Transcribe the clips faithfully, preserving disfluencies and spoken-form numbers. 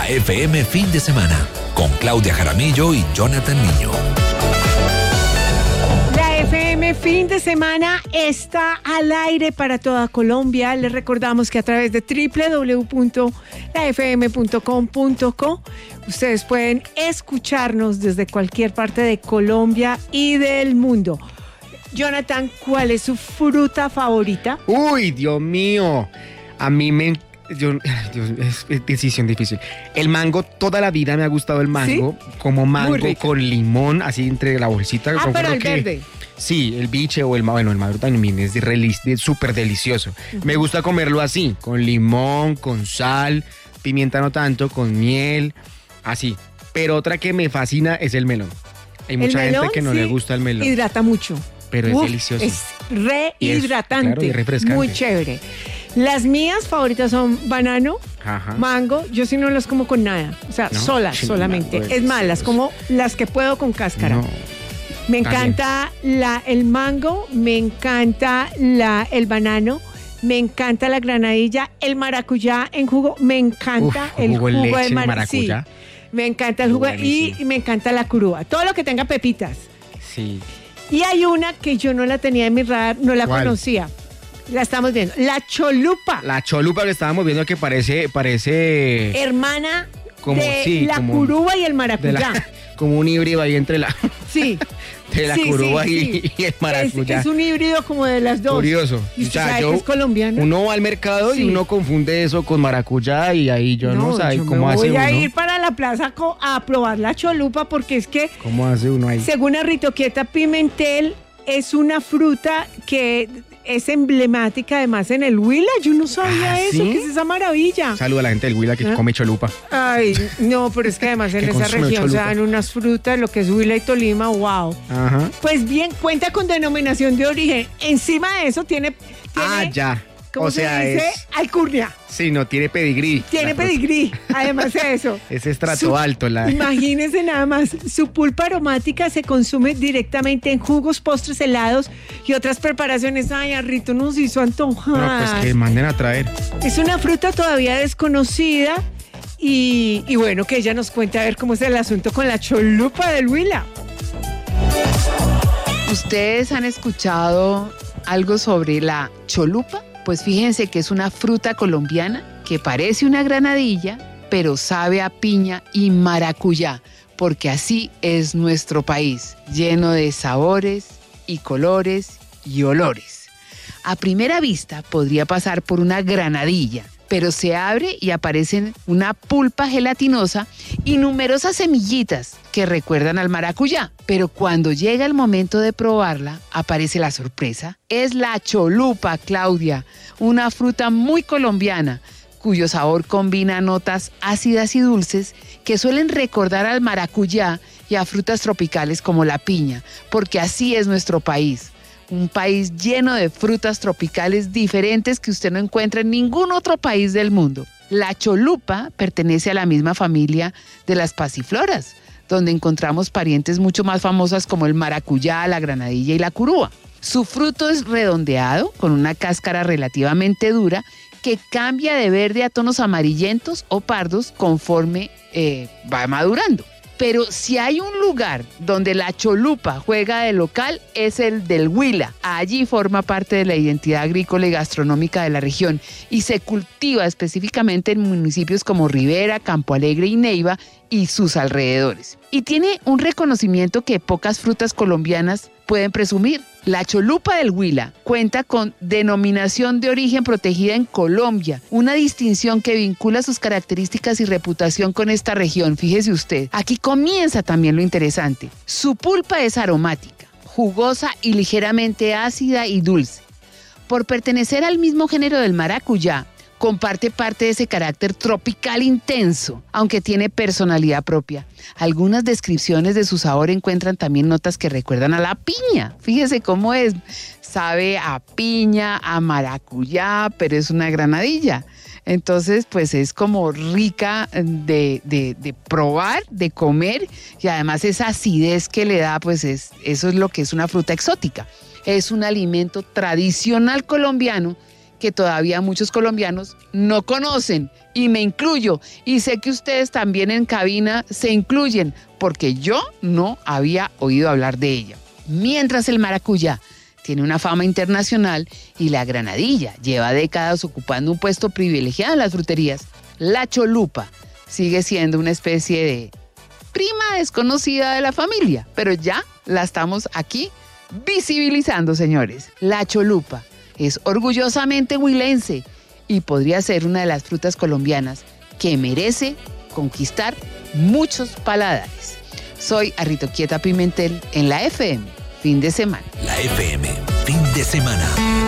La F M Fin de Semana, con Claudia Jaramillo y Jonathan Niño. La F M Fin de Semana está al aire para toda Colombia. Les recordamos que a través de doble u doble u doble u punto la f m punto com punto co ustedes pueden escucharnos desde cualquier parte de Colombia y del mundo. Jonathan, ¿cuál es su fruta favorita? Uy, Dios mío. A mí me... Yo, Dios, es, es decisión difícil. El mango, toda la vida me ha gustado el mango. ¿Sí? Como mango con limón, así entre la bolsita. Ah, pero el que, verde. Sí, el biche o el... Bueno, el maduro también es súper delicioso. Uh-huh. Me gusta comerlo así, con limón, con sal, pimienta no tanto, con miel, así. Pero otra que me fascina es el melón. Hay mucha melón, gente que no sí, le gusta el melón. Hidrata mucho. Pero Uf, es delicioso. Es rehidratante. Claro, y refrescante. Muy chévere. Las mías favoritas son banano, Ajá. mango. Yo sí no las como con nada. O sea, ¿No? solas Sí, solamente. mango, es más, las como las que puedo con cáscara. No. Me encanta la, el mango, me encanta la, el banano, me encanta la granadilla, el maracuyá en jugo, me encanta Uf, el jugo jugo, leche de mar- maracuyá. Sí, me encanta el jugo y, y me encanta la curúa. Todo lo que tenga pepitas. Sí. Y hay una que yo no la tenía en mi radar, no la ¿Cuál? conocía. La estamos viendo. La cholupa. La cholupa que estábamos viendo que parece... parece Hermana como, de sí, la como curúa y el de maracuyá. la, como un híbrido ahí entre la... Sí. de la Sí, curúa sí, y, sí. y el maracuyá. Es, es un híbrido como de las dos. Curioso. ¿Y usted O sea, sabe yo- que es colombiano? Uno va al mercado Sí. y uno confunde eso con maracuyá y ahí yo no, sé yo cómo me hace voy a uno. ir para la plaza co- a probar la cholupa porque es que, ¿Cómo hace uno ahí? según Arritoquieta Pimentel, es una fruta que es emblemática además en el Huila. Yo no sabía ¿Ah, eso, sí? ¿qué es esa maravilla? Saluda a la gente del Huila que ¿Ah? come cholupa. Ay, no, pero es que además en Que esa consume región se cholupa. dan unas frutas, lo que es Huila y Tolima, wow. Ajá. Pues bien, cuenta con denominación de origen. Encima de eso tiene, tiene Ah, ya. ¿cómo O sea, se dice? es... Alcurnia. Sí, no, tiene pedigrí. Tiene La fruta. pedigrí, además de eso. Es estrato Su- alto. La... Imagínense nada más, su pulpa aromática se consume directamente en jugos, postres, helados y otras preparaciones. Ay, Arrito nos hizo antojar. No, pues que manden a traer. Es una fruta todavía desconocida y, y bueno, que ella nos cuente a ver cómo es el asunto con la cholupa del Huila. ¿Ustedes han escuchado algo sobre la cholupa? Pues fíjense que es una fruta colombiana que parece una granadilla, pero sabe a piña y maracuyá, porque así es nuestro país, lleno de sabores y colores y olores. A primera vista podría pasar por una granadilla, pero se abre y aparecen una pulpa gelatinosa y numerosas semillitas que recuerdan al maracuyá. Pero cuando llega el momento de probarla, aparece la sorpresa. Es la cholupa, Claudia, una fruta muy colombiana, cuyo sabor combina notas ácidas y dulces que suelen recordar al maracuyá y a frutas tropicales como la piña, porque así es nuestro país. Un país lleno de frutas tropicales diferentes que usted no encuentra en ningún otro país del mundo. La cholupa pertenece a la misma familia de las pasifloras, donde encontramos parientes mucho más famosas como el maracuyá, la granadilla y la curúa. Su fruto es redondeado, con una cáscara relativamente dura, que cambia de verde a tonos amarillentos o pardos conforme eh, va madurando. Pero si hay un lugar donde la cholupa juega de local, es el del Huila. Allí forma parte de la identidad agrícola y gastronómica de la región y se cultiva específicamente en municipios como Rivera, Campo Alegre y Neiva y sus alrededores. Y tiene un reconocimiento que pocas frutas colombianas pueden presumir. La cholupa del Huila cuenta con denominación de origen protegida en Colombia, una distinción que vincula sus características y reputación con esta región. Fíjese usted, aquí comienza también lo interesante. Su pulpa es aromática, jugosa y ligeramente ácida y dulce. Por pertenecer al mismo género del maracuyá, comparte parte de ese carácter tropical intenso, aunque tiene personalidad propia. Algunas descripciones de su sabor encuentran también notas que recuerdan a la piña. Fíjese cómo es. Sabe a piña, a maracuyá, pero es una granadilla. Entonces, pues es como rica de, de, de probar, de comer, y además esa acidez que le da, pues es, eso es lo que es una fruta exótica. Es un alimento tradicional colombiano que todavía muchos colombianos no conocen y me incluyo. Y sé que ustedes también en cabina se incluyen, porque yo no había oído hablar de ella. Mientras el maracuyá tiene una fama internacional y la granadilla lleva décadas ocupando un puesto privilegiado en las fruterías, la cholupa sigue siendo una especie de prima desconocida de la familia, pero ya la estamos aquí visibilizando, señores. La cholupa es orgullosamente huilense y podría ser una de las frutas colombianas que merece conquistar muchos paladares. Soy Arrito Quieta Pimentel en la F M, fin de semana. La F M, fin de semana.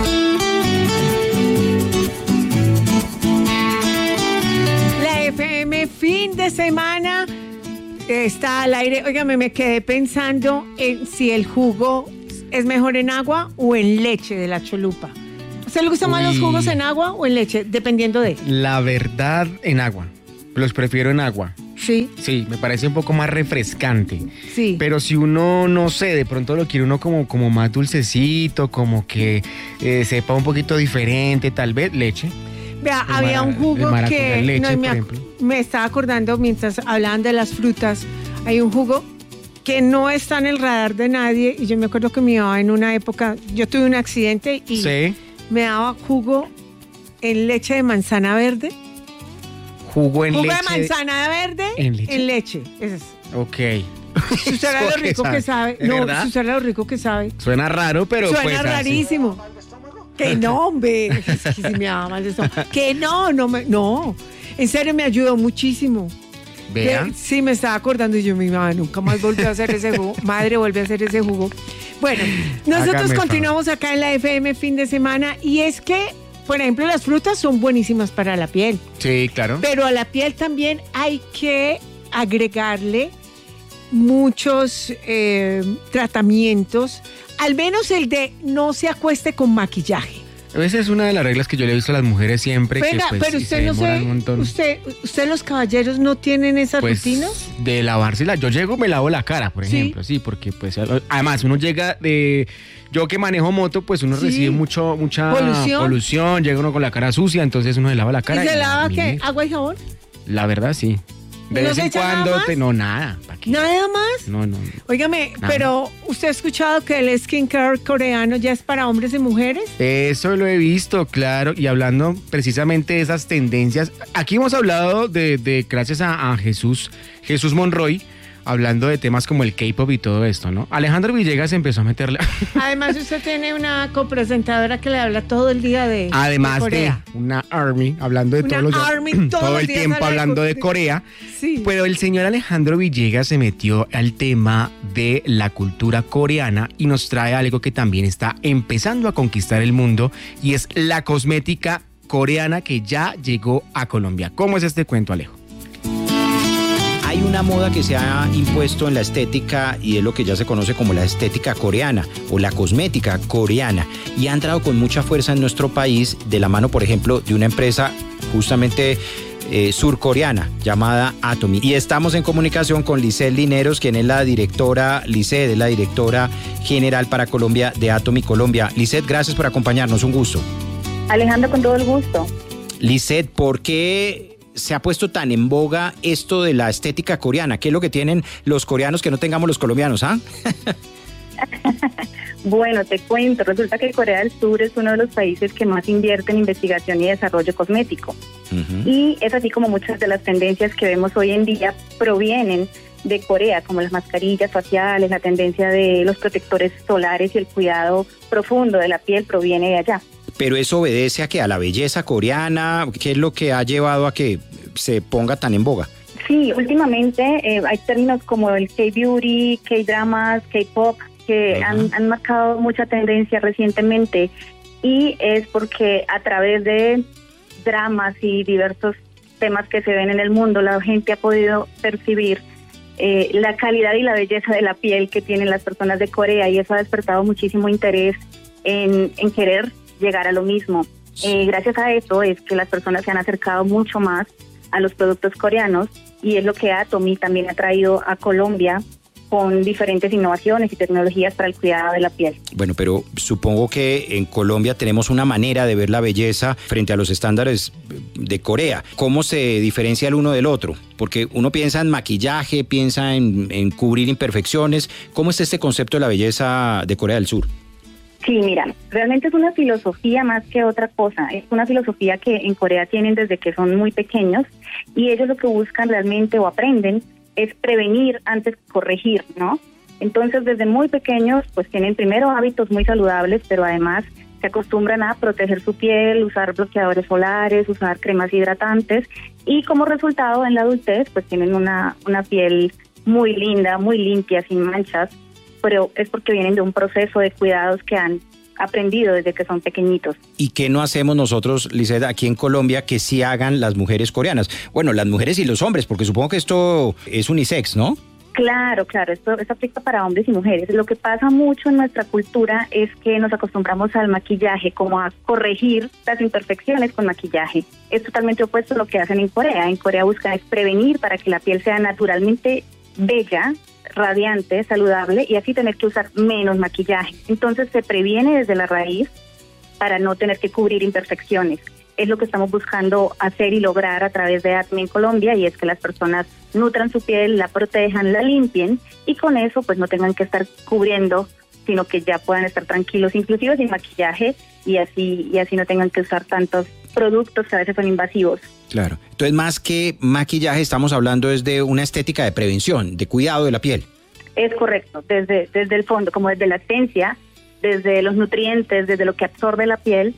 La F M, fin de semana, está al aire. Óigame, me quedé pensando en si el jugo es mejor en agua o en leche de la cholupa. ¿A usted le gustan más los jugos en agua o en leche? Dependiendo de... La verdad, en agua. Los prefiero en agua. Sí. Sí, me parece un poco más refrescante. Sí. Pero si uno, no sé, de pronto lo quiere uno como, como más dulcecito, como que eh, sepa un poquito diferente, tal vez, leche. Vea, El había mara- un jugo el maracuyá que en leche, no, me, por ac- ejemplo. me estaba acordando mientras hablaban de las frutas. Hay un jugo que no está en el radar de nadie y yo me acuerdo que mi mamá en una época, yo tuve un accidente y Sí. me daba jugo en leche de manzana verde. Jugo en Jugo leche. de manzana verde ¿En leche? en leche. Ese es. Ok. Si usted era lo Eso rico que sabe. ¿Es No, verdad? si usted era lo rico que sabe. Suena raro, pero Suena pues así. rarísimo. Que no, hombre. Es que si me daba mal de estómago. Que no, no me, no. En serio me ayudó muchísimo. Vea. Que- sí, me estaba acordando y yo, mi mamá nunca más volvió a hacer ese jugo. Madre, volvió a hacer ese jugo. Bueno, nosotros Hágame continuamos acá en la F M fin de semana y es que, por ejemplo, las frutas son buenísimas para la piel, Sí, claro. pero a la piel también hay que agregarle muchos eh, tratamientos, al menos el de no se acueste con maquillaje. Esa es una de las reglas que yo le he visto a las mujeres siempre. Venga, que, pues, pero sí usted se no demoran sé, un montón. usted, usted los caballeros no tienen esas Pues, rutinas. de lavársela. Yo llego, me lavo la cara, por Sí. ejemplo, sí, porque pues además uno llega de, yo que manejo moto, pues uno Sí. recibe mucho, mucha Polución. polución, llega uno con la cara sucia, entonces uno se lava la cara. ¿Y se y lava a qué? mí- ¿Agua y jabón? La verdad, sí. De ¿Y no vez se en echa nada cuando, más? te- no, nada. ¿pa' qué? ¿Nada más? No, no. Óigame, Nada. pero ¿usted ha escuchado que el skincare coreano ya es para hombres y mujeres? Eso lo he visto, claro, y hablando precisamente de esas tendencias, aquí hemos hablado de, de gracias a, a Jesús, Jesús Monroy, hablando de temas como el K-pop y todo esto, ¿no? Alejandro Villegas empezó a meterle, Además, usted tiene una copresentadora que le habla todo el día de, además de de Corea. una Army, hablando de Una todos los Army todos todo los el días tiempo habla de hablando de Corea. Corea, Sí. pero el señor Alejandro Villegas se metió al tema de la cultura coreana y nos trae algo que también está empezando a conquistar el mundo y es la cosmética coreana que ya llegó a Colombia. ¿Cómo es este cuento, Alejo? Hay una moda que se ha impuesto en la estética y es lo que ya se conoce como la estética coreana o la cosmética coreana y ha entrado con mucha fuerza en nuestro país de la mano, por ejemplo, de una empresa justamente eh, surcoreana llamada Atomy. Y estamos en comunicación con Lisset Lineros, quien es la directora, Lisset es la directora general para Colombia de Atomy Colombia. Lisset, gracias por acompañarnos, un gusto. Alejandro, con todo el gusto. Lisset, ¿por qué se ha puesto tan en boga esto de la estética coreana? ¿Qué es lo que tienen los coreanos que no tengamos los colombianos, ah? Bueno, te cuento, resulta que Corea del Sur es uno de los países que más invierte en investigación y desarrollo cosmético. Uh-huh. Y es así como muchas de las tendencias que vemos hoy en día provienen de Corea, como las mascarillas faciales, la tendencia de los protectores solares y el cuidado profundo de la piel proviene de allá. Pero eso obedece a que a la belleza coreana, ¿qué es lo que ha llevado a que se ponga tan en boga? Sí, últimamente eh, hay términos como el K-beauty, K-dramas, K-pop, que Ajá. han, han marcado mucha tendencia recientemente y es porque a través de dramas y diversos temas que se ven en el mundo, la gente ha podido percibir eh, la calidad y la belleza de la piel que tienen las personas de Corea y eso ha despertado muchísimo interés en, en querer llegar a lo mismo. Eh, gracias a eso es que las personas se han acercado mucho más a los productos coreanos y es lo que Atomy también ha traído a Colombia con diferentes innovaciones y tecnologías para el cuidado de la piel. Bueno, pero supongo que en Colombia tenemos una manera de ver la belleza frente a los estándares de Corea. ¿Cómo se diferencia el uno del otro? Porque uno piensa en maquillaje, piensa en, en cubrir imperfecciones. ¿Cómo es este concepto de la belleza de Corea del Sur? Sí, mira, realmente es una filosofía más que otra cosa. Es una filosofía que en Corea tienen desde que son muy pequeños y ellos lo que buscan realmente o aprenden es prevenir antes que corregir, ¿no? Entonces, desde muy pequeños, pues tienen primero hábitos muy saludables, pero además se acostumbran a proteger su piel, usar bloqueadores solares, usar cremas hidratantes y como resultado en la adultez, pues tienen una, una piel muy linda, muy limpia, sin manchas, pero es porque vienen de un proceso de cuidados que han aprendido desde que son pequeñitos. ¿Y qué no hacemos nosotros, Lizeth, aquí en Colombia que sí hagan las mujeres coreanas? Bueno, las mujeres y los hombres, porque supongo que esto es unisex, ¿no? Claro, claro, esto, esto aplica para hombres y mujeres. Lo que pasa mucho en nuestra cultura es que nos acostumbramos al maquillaje, como a corregir las imperfecciones con maquillaje. Es totalmente opuesto a lo que hacen en Corea. En Corea buscan es prevenir para que la piel sea naturalmente bella, radiante, saludable y así tener que usar menos maquillaje. Entonces se previene desde la raíz para no tener que cubrir imperfecciones. Es lo que estamos buscando hacer y lograr a través de ATME en Colombia y es que las personas nutran su piel, la protejan, la limpien y con eso pues no tengan que estar cubriendo, sino que ya puedan estar tranquilos, inclusive sin maquillaje y así, y así no tengan que usar tantos productos que a veces son invasivos. Claro. Entonces, más que maquillaje, estamos hablando es de una estética de prevención, de cuidado de la piel. Es correcto, desde, desde el fondo, como desde la esencia, desde los nutrientes, desde lo que absorbe la piel,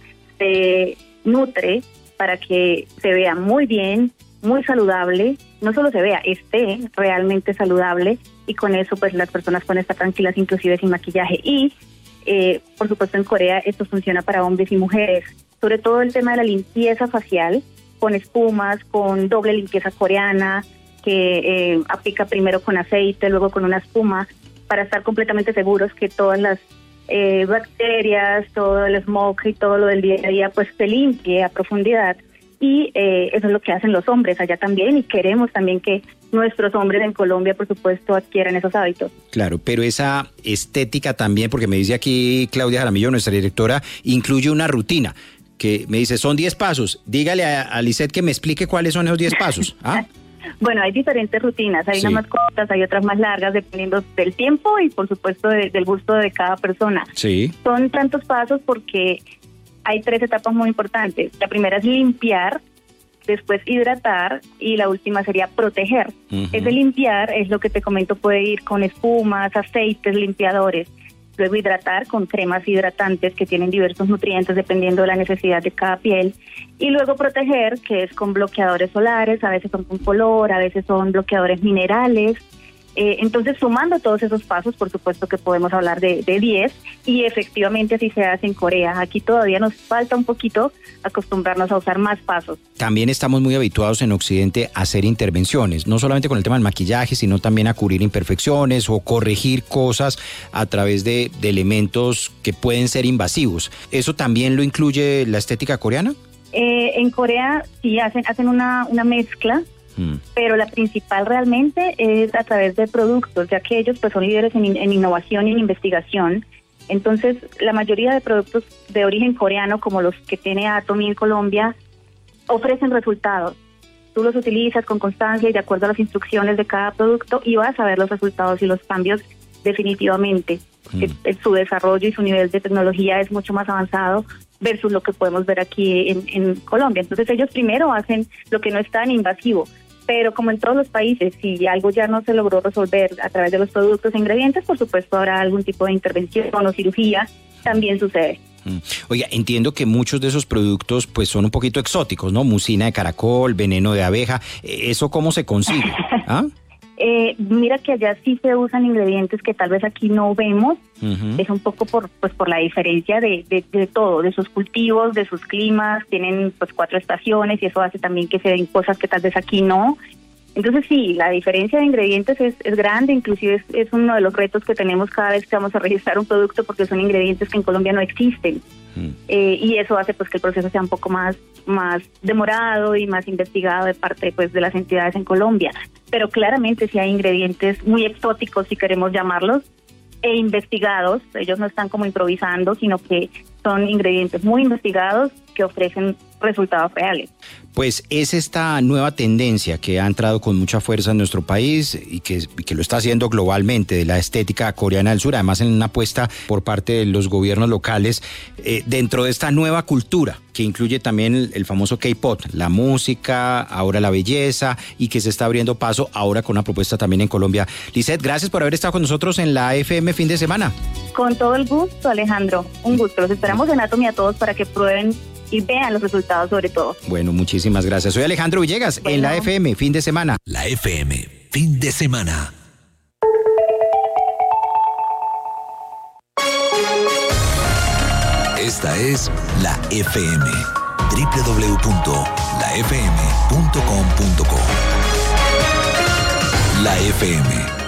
se nutre para que se vea muy bien, muy saludable, no solo se vea, esté realmente saludable y con eso pues las personas pueden estar tranquilas inclusive sin maquillaje. Y eh, por supuesto en Corea esto funciona para hombres y mujeres, sobre todo el tema de la limpieza facial, con espumas, con doble limpieza coreana, que eh, aplica primero con aceite, luego con una espuma, para estar completamente seguros que todas las eh, bacterias, todo el smog y todo lo del día a día, pues se limpie a profundidad. Y eh, eso es lo que hacen los hombres allá también y queremos también que nuestros hombres en Colombia, por supuesto, adquieran esos hábitos. Claro, pero esa estética también, porque me dice aquí Claudia Jaramillo, nuestra directora, incluye una rutina. Que me dice, son diez pasos. Dígale a, a Lizeth que me explique cuáles son esos diez pasos. ¿Ah? Bueno, hay diferentes rutinas. Hay sí. unas más cortas, hay otras más largas, dependiendo del tiempo y, por supuesto, de, del gusto de cada persona. Sí. Son tantos pasos porque hay tres etapas muy importantes. La primera es limpiar, después hidratar y la última sería proteger. Uh-huh. Ese limpiar es lo que te comento, puede ir con espumas, aceites, limpiadores. Luego hidratar con cremas hidratantes que tienen diversos nutrientes dependiendo de la necesidad de cada piel. Y luego proteger, que es con bloqueadores solares, a veces son con color, a veces son bloqueadores minerales. Eh, entonces, sumando todos esos pasos, por supuesto que podemos hablar de, de diez y efectivamente así se hace en Corea. Aquí todavía nos falta un poquito acostumbrarnos a usar más pasos. También estamos muy habituados en Occidente a hacer intervenciones, no solamente con el tema del maquillaje, sino también a cubrir imperfecciones o corregir cosas a través de, de elementos que pueden ser invasivos. ¿Eso también lo incluye la estética coreana? Eh, en Corea sí hacen, hacen una, una mezcla. Mm. Pero la principal realmente es a través de productos, ya que ellos pues son líderes en, en innovación y en investigación. Entonces, la mayoría de productos de origen coreano, como los que tiene Atomy en Colombia, ofrecen resultados. Tú los utilizas con constancia y de acuerdo a las instrucciones de cada producto y vas a ver los resultados y los cambios definitivamente. Mm. El, el, su desarrollo y su nivel de tecnología es mucho más avanzado versus lo que podemos ver aquí en, en Colombia. Entonces, ellos primero hacen lo que no es tan invasivo. Pero como en todos los países, si algo ya no se logró resolver a través de los productos e ingredientes, por supuesto habrá algún tipo de intervención o cirugía, también sucede. Oiga, entiendo que muchos de esos productos pues son un poquito exóticos, ¿no? Mucina de caracol, veneno de abeja, ¿eso cómo se consigue? ¿Ah? Eh, mira que allá sí se usan ingredientes que tal vez aquí no vemos. Uh-huh. Es un poco por pues por la diferencia de, de, de todo, de sus cultivos, de sus climas. Tienen pues cuatro estaciones y eso hace también que se den cosas que tal vez aquí no. Entonces sí, la diferencia de ingredientes es, es grande, inclusive es, es uno de los retos que tenemos cada vez que vamos a registrar un producto porque son ingredientes que en Colombia no existen. Uh-huh. Eh, y eso hace pues que el proceso sea un poco más, más demorado y más investigado de parte pues de las entidades en Colombia. pero claramente sí hay ingredientes muy exóticos, si queremos llamarlos, e investigados. Ellos no están como improvisando, sino que son ingredientes muy investigados que ofrecen resultados reales. Pues es esta nueva tendencia que ha entrado con mucha fuerza en nuestro país y que, y que lo está haciendo globalmente, de la estética coreana del sur, además en una apuesta por parte de los gobiernos locales eh, dentro de esta nueva cultura que incluye también el, el famoso K-pop, la música, ahora la belleza, y que se está abriendo paso ahora con una propuesta también en Colombia. Lisette, gracias por haber estado con nosotros en la F M Fin de Semana. Con todo el gusto, Alejandro, un gusto. Los esperamos en Atomy a todos para que prueben y vean los resultados sobre todo. Bueno, muchísimas gracias. Soy Alejandro Villegas, bueno, en la F M Fin de Semana. La F M Fin de Semana. Esta es la F M, doble u doble u doble u punto la f m punto com punto co. La F M.